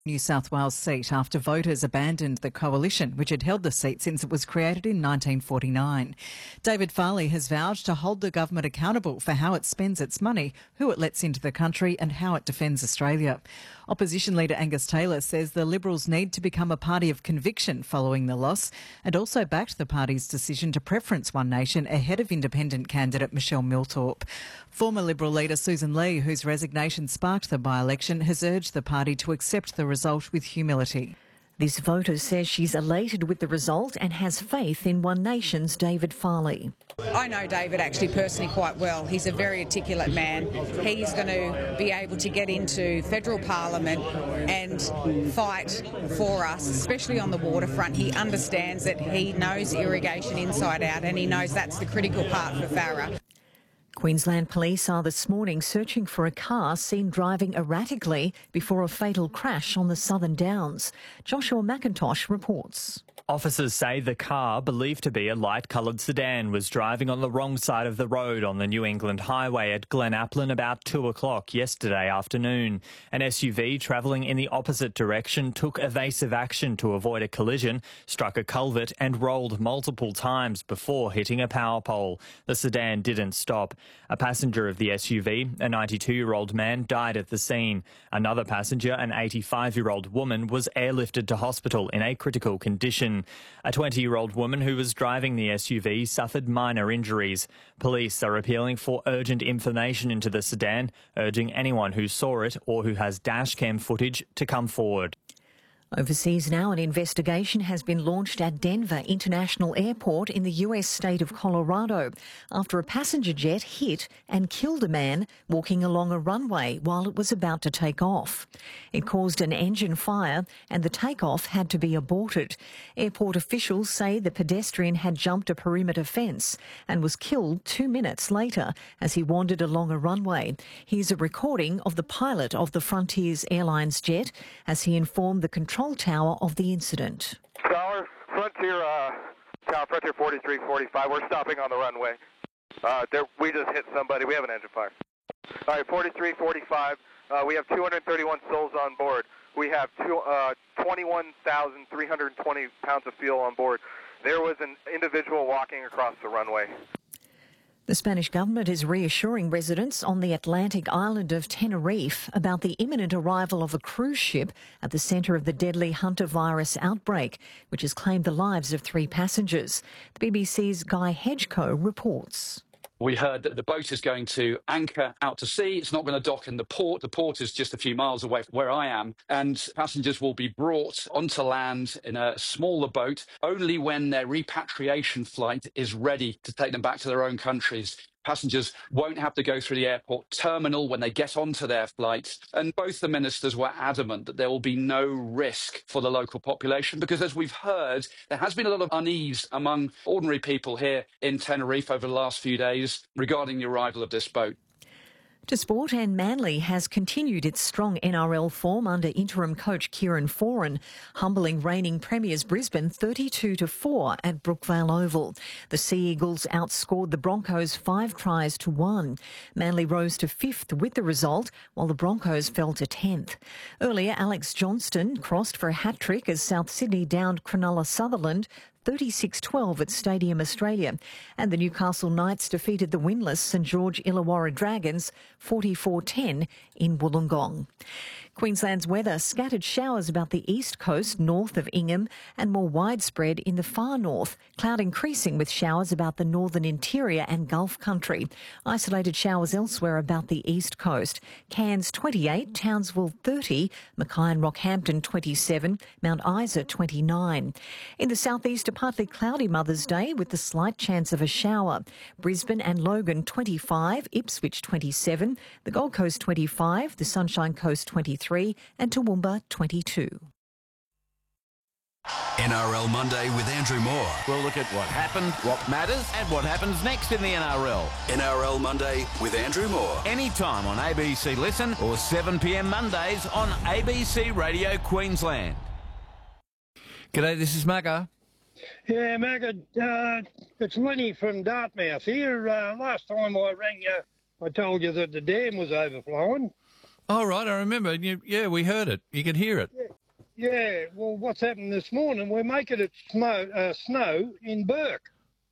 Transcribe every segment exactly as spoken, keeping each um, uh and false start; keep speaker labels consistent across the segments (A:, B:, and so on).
A: New South Wales seat after voters abandoned the coalition, which had held the seat since it was created in nineteen forty-nine. David Farley has vowed to hold the government accountable for how it spends its money, who it lets into the country and how it defends Australia. Opposition leader Angus Taylor says the Liberals need to become a party of conviction following the loss, and also backed the party's decision to preference One Nation ahead of independent candidate Michelle Milthorpe. Former Liberal leader Susan Lee, whose resignation sparked the by-election, has urged the party to accept the result with humility.
B: This voter says she's elated with the result and has faith in One Nation's David Farley.
C: I know David actually personally quite well. He's a very articulate man. He's going to be able to get into federal parliament and fight for us, especially on the waterfront. He understands that, he knows irrigation inside out, and he knows that's the critical part for Farah.
B: Queensland Police are this morning searching for a car seen driving erratically before a fatal crash on the Southern Downs. Joshua McIntosh reports.
D: Officers say the car, believed to be a light-coloured sedan, was driving on the wrong side of the road on the New England Highway at Glen Aplin about two o'clock yesterday afternoon. An S U V travelling in the opposite direction took evasive action to avoid a collision, struck a culvert and rolled multiple times before hitting a power pole. The sedan didn't stop. A passenger of the S U V, a ninety-two-year-old man, died at the scene. Another passenger, an eighty-five-year-old woman, was airlifted to hospital in a critical condition. A twenty-year-old woman who was driving the S U V suffered minor injuries. Police are appealing for urgent information into the sedan, urging anyone who saw it or who has dashcam footage to come forward.
B: Overseas now, an investigation has been launched at Denver International Airport in the U S state of Colorado after a passenger jet hit and killed a man walking along a runway while it was about to take off. It caused an engine fire and the takeoff had to be aborted. Airport officials say the pedestrian had jumped a perimeter fence and was killed two minutes later as he wandered along a runway. Here's a recording of the pilot of the Frontiers Airlines jet as he informed the control tower of the incident.
E: Tower, Frontier, uh, Tower, Frontier forty-three forty-five, we're stopping on the runway. Uh, there, we just hit somebody, we have an engine fire. All right, forty-three forty-five, uh, we have two hundred thirty-one souls on board. We have two, uh, twenty-one thousand three hundred twenty pounds of fuel on board. There was an individual walking across the runway.
B: The Spanish government is reassuring residents on the Atlantic island of Tenerife about the imminent arrival of a cruise ship at the centre of the deadly Hunter virus outbreak, which has claimed the lives of three passengers. The B B C's Guy Hedgecoe reports.
F: We heard that the boat is going to anchor out to sea. It's not going to dock in the port. The port is just a few miles away from where I am. And passengers will be brought onto land in a smaller boat only when their repatriation flight is ready to take them back to their own countries. Passengers won't have to go through the airport terminal when they get onto their flights. And both the ministers were adamant that there will be no risk for the local population because, as we've heard, there has been a lot of unease among ordinary people here in Tenerife over the last few days regarding the arrival of this boat.
B: To sport, and Manly has continued its strong N R L form under interim coach Kieran Foran, humbling reigning premiers Brisbane thirty-two to four at Brookvale Oval. The Sea Eagles outscored the Broncos five tries to one. Manly rose to fifth with the result, while the Broncos fell to tenth. Earlier, Alex Johnston crossed for a hat-trick as South Sydney downed Cronulla Sutherland thirty-six twelve at Stadium Australia, and the Newcastle Knights defeated the winless St George Illawarra Dragons forty-four ten in Wollongong. Queensland's weather: scattered showers about the east coast north of Ingham and more widespread in the far north. Cloud increasing with showers about the northern interior and Gulf country. Isolated showers elsewhere about the east coast. Cairns twenty-eight, Townsville thirty, Mackay and Rockhampton twenty-seven, Mount Isa twenty-nine. In the southeast, a partly cloudy Mother's Day with the slight chance of a shower. Brisbane and Logan twenty-five, Ipswich twenty-seven, the Gold Coast twenty-five, the Sunshine Coast twenty-three and Toowoomba twenty-two.
G: N R L Monday with Andrew Moore.
H: We'll look at what happened, what matters and what happens next in the N R L.
G: N R L Monday with Andrew Moore.
H: Anytime on A B C Listen or seven p m Mondays on A B C Radio Queensland.
I: G'day, this is Magga.
J: Yeah, Magga, uh, it's Lenny from Dartmouth here. Uh, last time I rang you, I told you that the dam was overflowing.
I: Oh, right, I remember. You, yeah, we heard it. You could hear it.
J: Yeah, yeah. Well, what's happened this morning, we're making it snow, uh, snow in Burke.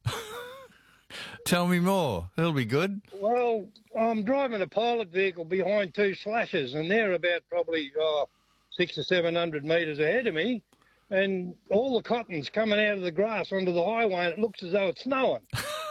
I: Tell me more. That'll be good.
J: Well, I'm driving a pilot vehicle behind two slashes, and they're about probably oh, six or seven hundred metres ahead of me, and all the cotton's coming out of the grass onto the highway, and it looks as though it's snowing.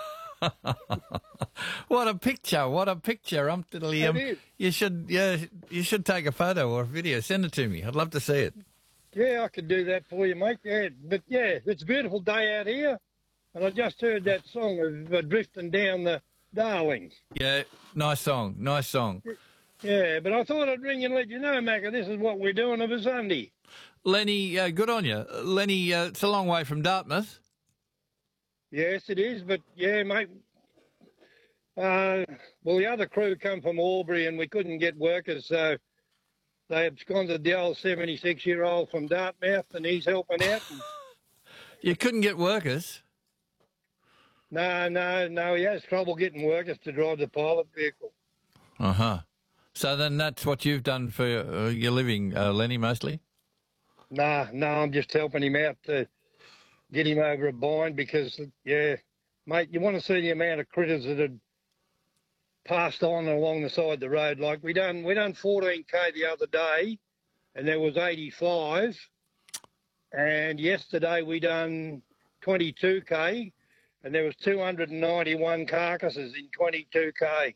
I: What a picture! What a picture! Um, um, you should, yeah, you should take a photo or a video. Send it to me. I'd love to see it.
J: Yeah, I could do that for you, mate. Yeah, but yeah, it's a beautiful day out here, and I just heard that song of uh, Drifting Down the Darling.
I: Yeah, nice song. Nice song.
J: Yeah, but I thought I'd ring and let you know, Macca, this is what we're doing of a Sunday.
I: Lenny, uh, good on you. Lenny, uh, it's a long way from Dartmouth.
J: Yes, it is, but yeah, mate. Uh, well, the other crew come from Albury and we couldn't get workers, so they absconded the old seventy-six-year-old from Dartmouth and he's helping out. And...
I: You couldn't get workers?
J: No, no, no, he has trouble getting workers to drive the pilot vehicle.
I: Uh-huh. So then that's what you've done for uh, your living, uh, Lenny, mostly?
J: Nah, no, I'm just helping him out to get him over a bind because, yeah, mate, you want to see the amount of critters that had passed on along the side of the road. Like we done, we done fourteen K the other day, and there was eighty-five. And yesterday we done twenty-two K, and there was two hundred ninety-one carcasses in twenty-two K.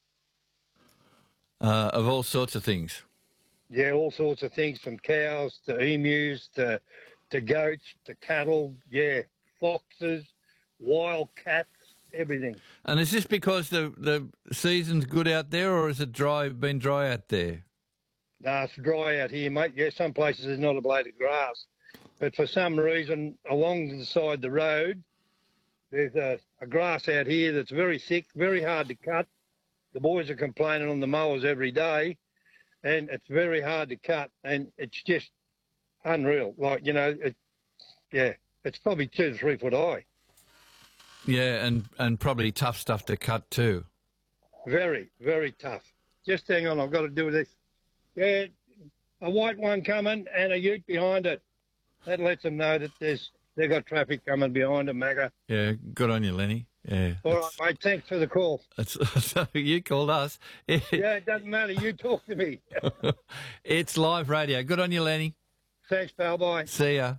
I: Uh, of all sorts of things.
J: Yeah, all sorts of things, from cows to emus to to goats to cattle. Yeah, foxes, wild cats. Everything.
I: And is this because the the season's good out there, or is it dry? Been dry out there?
J: No, nah, it's dry out here, mate. Yeah, some places there's not a blade of grass, but for some reason along the side of the road, there's a, a grass out here that's very thick, very hard to cut. The boys are complaining on the mowers every day, and it's very hard to cut, and it's just unreal. Like you know, it, yeah, it's probably two to three foot high.
I: Yeah, and, and probably tough stuff to cut too.
J: Very, very tough. Just hang on, I've got to do this. Yeah, a white one coming and a ute behind it. That lets them know that there's they've got traffic coming behind them, Macca.
I: Yeah, good on you, Lenny. Yeah.
J: All right, mate, thanks for the call.
I: It's, so you called us.
J: Yeah, it doesn't matter. You talk to me.
I: It's live radio. Good on you, Lenny.
J: Thanks, pal. Bye.
I: See ya.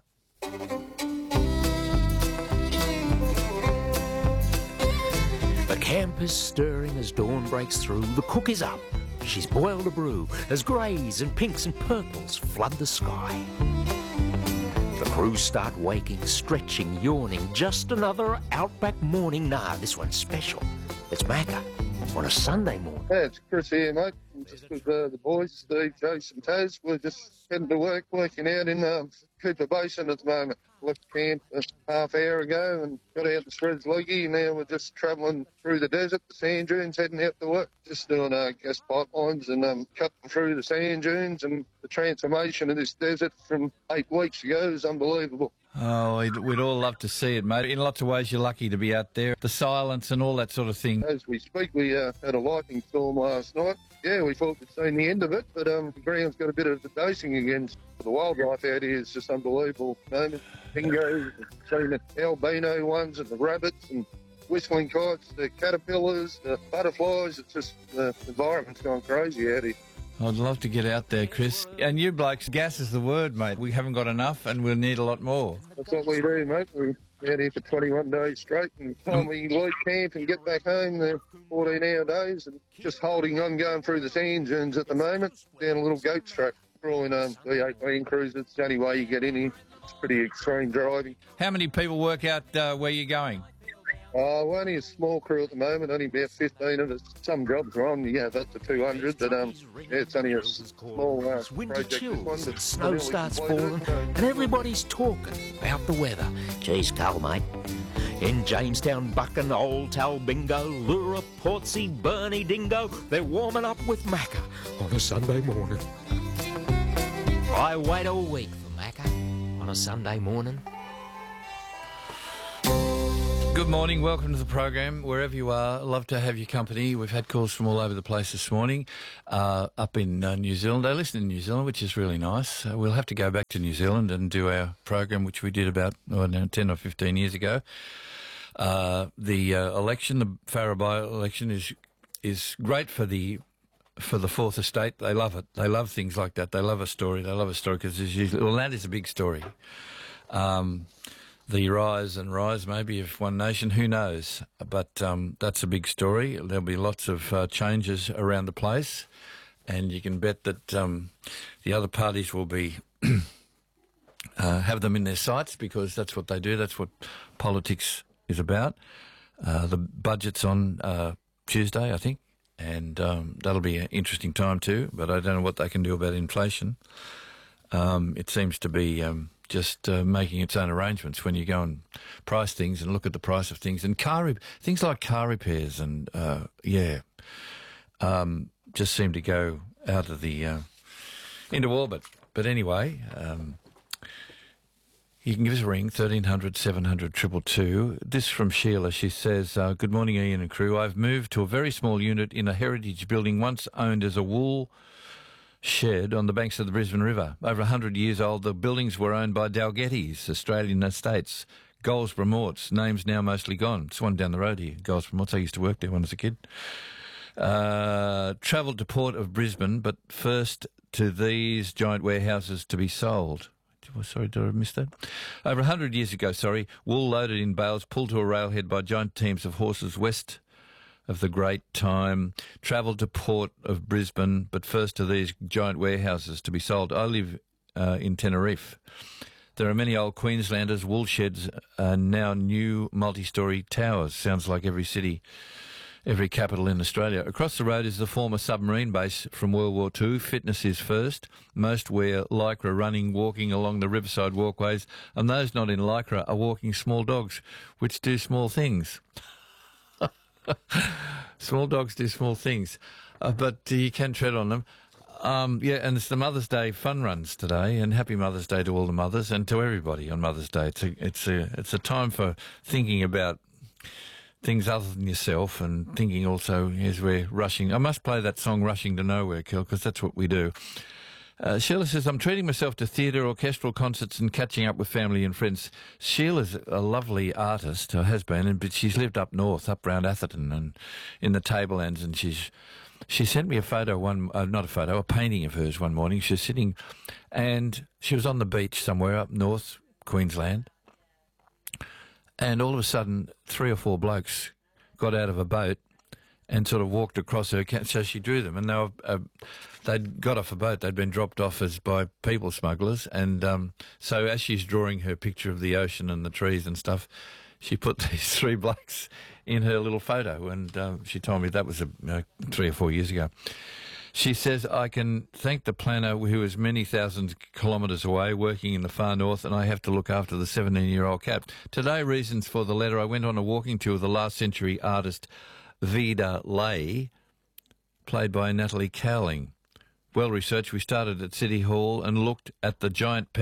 K: The camp is stirring as dawn breaks through. The cook is up. She's boiled a brew as greys and pinks and purples flood the sky. The crew start waking, stretching, yawning. Just another outback morning. Nah, this one's special. It's Macca on a Sunday morning.
L: Yeah, it's Chris here, mate. I'm just with uh, the boys, Steve, Jason, Taz. We're just heading to work, working out in um, Cooper Basin at the moment. Left camp a half hour ago and got out the Shreds Leaky. Now we're just travelling through the desert, the sand dunes, heading out to work. Just doing uh, gas pipelines and um, cutting through the sand dunes, and the transformation of this desert from eight weeks ago is unbelievable.
I: Oh, we'd, we'd all love to see it, mate. In lots of ways, you're lucky to be out there. The silence and all that sort of thing.
L: As we speak, we uh, had a lightning storm last night. Yeah, we thought we'd seen the end of it, but um, the ground's got a bit of the dosing again. The wildlife out here is just unbelievable. Moment, dingoes, seen the albino ones and the rabbits and whistling kites, the caterpillars, the butterflies. It's just the environment's gone crazy out here.
I: I'd love to get out there, Chris. And you blokes, gas is the word, mate. We haven't got enough and we'll need a lot more.
L: That's what we do, mate. We're out here for twenty-one days straight, and by the time we leave camp and get back home, they're fourteen hour days, and just holding on, going through the sand dunes at the moment, down a little goat track. We're all in um, V eight Land Cruisers. It's the only way you get in here. It's pretty extreme driving.
I: How many people work out uh, where you're going?
L: Uh, we're only a small crew at the moment, only about fifteen of us. Some jobs are on, yeah, that's to two hundred, but um, yeah, it's only a small uh, project.
K: Chills, and snow starts falling, and everybody's talking about the weather. Geez, Carl, mate. In Jamestown, Buchan, Old Talbingo, Lura, Portsea, Burnie, Dingo, they're warming up with Macca on a Sunday morning. I wait all week for Macca on a Sunday morning.
I: Good morning. Welcome to the program. Wherever you are, love to have your company. We've had calls from all over the place this morning. Uh, up in uh, New Zealand, they listen in New Zealand, which is really nice. Uh, we'll have to go back to New Zealand and do our program, which we did about oh, now, ten or fifteen years ago. Uh, the uh, election, the Farrer by-election, is is great for the for the Fourth Estate. They love it. They love things like that. They love a story. They love a story because usually, well, that is a big story. Um, the rise and rise maybe of One Nation, who knows? But um, that's a big story. There'll be lots of uh, changes around the place, and you can bet that um, the other parties will be uh, have them in their sights, because that's what they do. That's what politics is about. Uh, the budget's on uh, Tuesday, I think, and um, that'll be an interesting time too, but I don't know what they can do about inflation. Um, it seems to be um, just uh, making its own arrangements when you go and price things and look at the price of things. And car re- things like car repairs and, uh, yeah, um, just seem to go out of the, uh, into orbit. But anyway, um, you can give us a ring, thirteen hundred, seven hundred, two two two. This from Sheila. She says, uh, good morning, Ian and crew. I've moved to a very small unit in a heritage building once owned as a wool shed on the banks of the Brisbane River. Over one hundred years old, the buildings were owned by Dalgetty's Australian Estates, Goldsborough Morts, names now mostly gone. It's one down the road here, Goldsborough Morts. I used to work there when I was a kid. Uh, travelled to Port of Brisbane, but first to these giant warehouses to be sold. Oh, sorry, did I miss that? Over one hundred years ago, sorry, wool loaded in bales pulled to a railhead by giant teams of horses west of the Great Time, travelled to Port of Brisbane, but first to these giant warehouses to be sold. I live uh, in Tenerife. There are many old Queenslanders, wool sheds, and now new multi-storey towers. Sounds like every city, every capital in Australia. Across the road is the former submarine base from World War Two. Fitness is first. Most wear lycra, running, walking along the riverside walkways, and those not in lycra are walking small dogs, which do small things. Small dogs do small things, uh, but uh, you can tread on them. Um, yeah, and it's the Mother's Day fun runs today, and happy Mother's Day to all the mothers and to everybody on Mother's Day. It's a, it's a, it's a time for thinking about things other than yourself, and thinking also as we're rushing. I must play that song Rushing to Nowhere, Kel, because that's what we do. Uh, Sheila says, I'm treating myself to theatre, orchestral concerts and catching up with family and friends. Sheila's a lovely artist, or has been, and, but she's lived up north, up round Atherton and in the Tablelands, and she's she sent me a photo, one uh, not a photo, a painting of hers one morning. She was sitting, and she was on the beach somewhere up north, Queensland, and all of a sudden three or four blokes got out of a boat and sort of walked across her, so she drew them, and they were, uh, they'd got off a boat, they'd been dropped off as by people smugglers, and um, so as she's drawing her picture of the ocean and the trees and stuff, she put these three blokes in her little photo, and uh, she told me that was a, uh, three or four years ago. She says, I can thank the planner who is many thousands kilometres away working in the far north, and I have to look after the seventeen-year-old cat. Today, reasons for the letter, I went on a walking tour with the last century artist Vida Lay, played by Natalie Cowling. Well researched, we started at City Hall and looked at the giant